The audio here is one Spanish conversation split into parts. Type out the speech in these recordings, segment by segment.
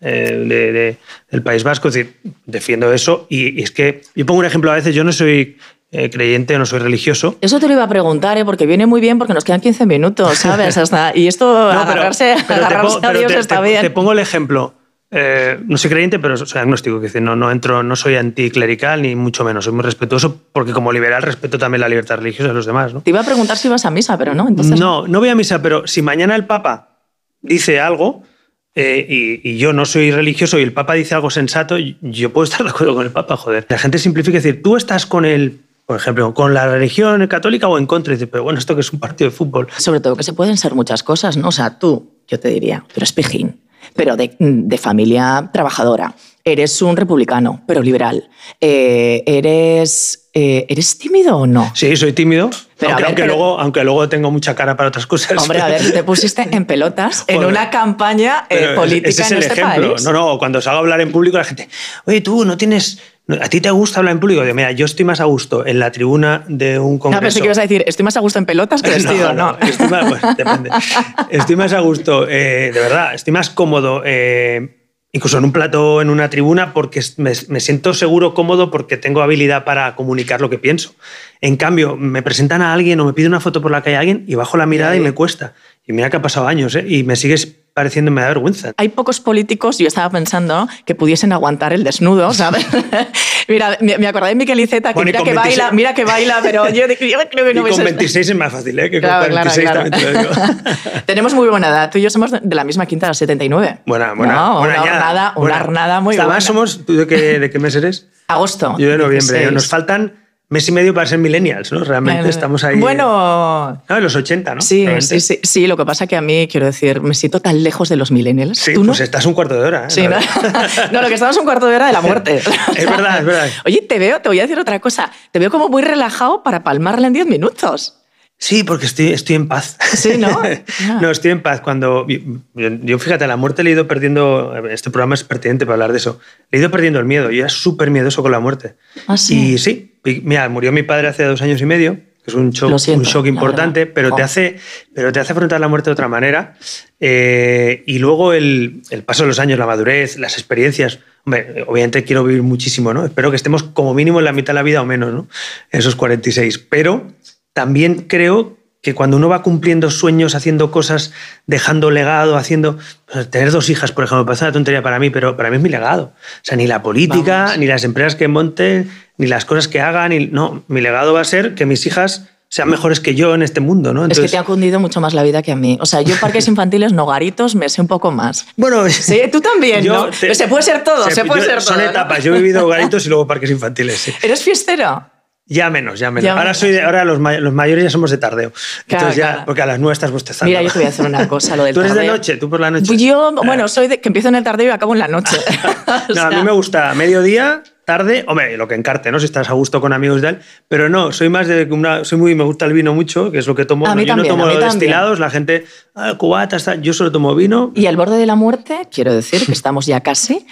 del País Vasco. Es decir, defiendo eso y es que yo pongo un ejemplo a veces, yo no soy creyente, no soy religioso. Eso te lo iba a preguntar, porque viene muy bien porque nos quedan 15 minutos, ¿sabes? Y esto, agarrarse a Dios está bien. Te pongo el ejemplo. No soy creyente, pero soy agnóstico. Que no soy anticlerical ni mucho menos. Soy muy respetuoso porque como liberal respeto también la libertad religiosa de los demás, ¿no? Te iba a preguntar si ibas a misa, pero no. Entonces no voy a misa, pero si mañana el Papa dice algo y yo no soy religioso y el Papa dice algo sensato, yo puedo estar de acuerdo con el Papa, joder. La gente simplifica, decir, tú estás con el... Por ejemplo, con la religión católica o en contra. Y dice, pero bueno, esto que es un partido de fútbol. Sobre todo que se pueden ser muchas cosas, ¿no? O sea, yo te diría, tú eres pijín, pero de familia trabajadora. Eres un republicano, pero liberal. ¿Eres tímido o no? Sí, soy tímido. Pero aunque luego tengo mucha cara para otras cosas. Hombre, a ver, te pusiste en pelotas en una campaña política ese es en el este ejemplo. país. No, cuando salgo a hablar en público la gente, oye, tú no tienes... ¿A ti te gusta hablar en público? Digo, mira, yo estoy más a gusto en la tribuna de un congreso. No, pensé que ibas a decir, estoy más a gusto en pelotas que vestido, ¿no? Depende. Estoy más a gusto, de verdad, estoy más cómodo, incluso en un plató, en una tribuna, porque me siento seguro, cómodo, porque tengo habilidad para comunicar lo que pienso. En cambio, me presentan a alguien o me pide una foto por la calle a alguien y bajo la mirada y me cuesta. Y mira que ha pasado años, y me sigues pareciendo, me da vergüenza. Hay pocos políticos, yo estaba pensando, que pudiesen aguantar el desnudo, ¿sabes? Mira, me acordé de Miquel Iceta, que bueno, mira que baila, pero yo creo que no y con 26 es más fácil, que claro, con 46 claro. También te lo digo. Tenemos muy buena edad, tú y yo somos de la misma quinta, 79. Buena Una hornada muy buena. Además somos, ¿tú de qué mes eres? Agosto. Yo de noviembre. 16. Nos faltan mes y medio para ser millennials, ¿no? Realmente estamos ahí... Bueno... en los 80, ¿no? Sí, lo que pasa que a mí, quiero decir, me siento tan lejos de los millennials. Sí, ¿tú pues no? estás un cuarto de hora. Sí, ¿no? No, lo que estamos es un cuarto de hora de la muerte. Es verdad. Oye, te voy a decir otra cosa. Te veo como muy relajado para palmarla en 10 minutos. Sí, porque estoy en paz. Sí, ¿no? No, estoy en paz. Cuando yo, fíjate, la muerte le he ido perdiendo... Este programa es pertinente para hablar de eso. Le he ido perdiendo el miedo. Yo era súper miedoso con la muerte. ¿Ah, sí? Y sí, mira, murió mi padre hace 2 años y medio, que es un shock importante, pero te hace afrontar la muerte de otra manera. Y luego el paso de los años, la madurez, las experiencias... Hombre, obviamente quiero vivir muchísimo, ¿no? Espero que estemos como mínimo en la mitad de la vida o menos, ¿no? Esos 46. Pero... también creo que cuando uno va cumpliendo sueños, haciendo cosas, dejando legado, pues tener 2 hijas, por ejemplo, parece una tontería para mí, pero para mí es mi legado. O sea, ni la política, ni las empresas que monten, ni las cosas que hagan. No, mi legado va a ser que mis hijas sean mejores que yo en este mundo, ¿no? Entonces... Es que te ha cundido mucho más la vida que a mí. O sea, yo parques infantiles, no garitos, me sé un poco más. Bueno... Sí, tú también, ¿no? Se puede ser todo, se puede ser todo. Son etapas. Yo he vivido garitos y luego parques infantiles, sí. ¿Eres fiestero? Ya menos. Ahora los mayores ya somos de tardeo. Entonces claro. Porque a las 9 estás bostezando. Mira, yo te voy a hacer una cosa, lo del tardeo. ¿Tú eres de noche? ¿Tú por la noche? Yo, bueno, soy que empiezo en el tardeo y acabo en la noche. No, a mí me gusta mediodía, tarde, hombre, lo que encarte, ¿no? Si estás a gusto con amigos y tal, pero no, soy más de me gusta el vino mucho, que es lo que tomo. A mí yo también, no tomo destilados, la gente, cubatas, yo solo tomo vino. Y al borde de la muerte, quiero decir que estamos ya casi,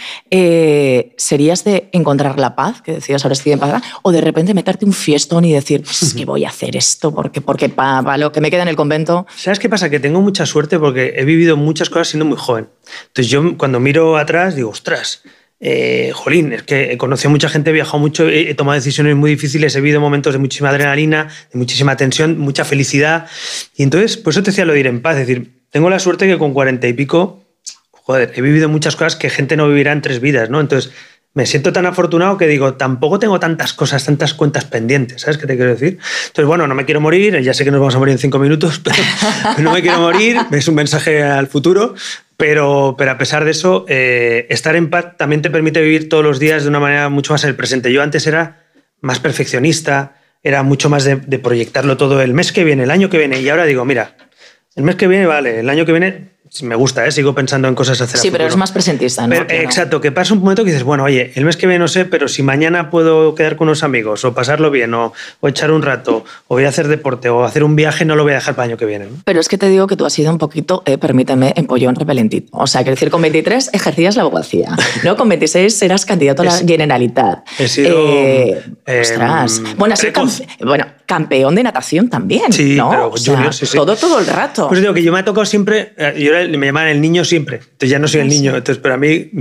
¿serías de encontrar la paz, que decías ahora estoy en paz, o de repente meterte un fiestón y decir, pues es que voy a hacer esto porque para lo que me queda en el convento? ¿Sabes qué pasa? Que tengo mucha suerte porque he vivido muchas cosas siendo muy joven. Entonces yo cuando miro atrás digo, ostras, jolín, es que he conocido a mucha gente, he viajado mucho, he tomado decisiones muy difíciles, he vivido momentos de muchísima adrenalina, de muchísima tensión, mucha felicidad. Y entonces, por eso te decía lo de ir en paz. Es decir, tengo la suerte que con 40 y pico, joder, he vivido muchas cosas que gente no vivirá en 3 vidas, ¿no? Entonces, me siento tan afortunado que digo, tampoco tengo tantas cosas, tantas cuentas pendientes, ¿sabes qué te quiero decir? Entonces, bueno, no me quiero morir, ya sé que nos vamos a morir en 5 minutos, pero no me quiero morir, es un mensaje al futuro, pero a pesar de eso, estar en paz también te permite vivir todos los días de una manera mucho más en el presente. Yo antes era más perfeccionista, era mucho más de proyectarlo todo el mes que viene, el año que viene, y ahora digo, mira, el mes que viene vale, el año que viene... Me gusta, sigo pensando en cosas hacia el futuro. Sí, pero eres más presentista, ¿no? Exacto, que pasa un momento que dices, bueno, oye, el mes que viene no sé, pero si mañana puedo quedar con unos amigos o pasarlo bien o echar un rato o voy a hacer deporte o hacer un viaje, no lo voy a dejar para el año que viene, ¿no? Pero es que te digo que tú has sido un poquito, permíteme, empollón repelentito. O sea, quiero decir, con 23 ejercías la abogacía, ¿no? Con 26 eras candidato a la Generalitat. He sido... ostras. Bueno, has sido campeón de natación también, sí, ¿no? Pero o sea, junior, sí. Todo el rato. Pues digo que yo me ha tocado siempre, me llamaban el niño siempre, entonces ya no soy el niño, entonces, pero a mí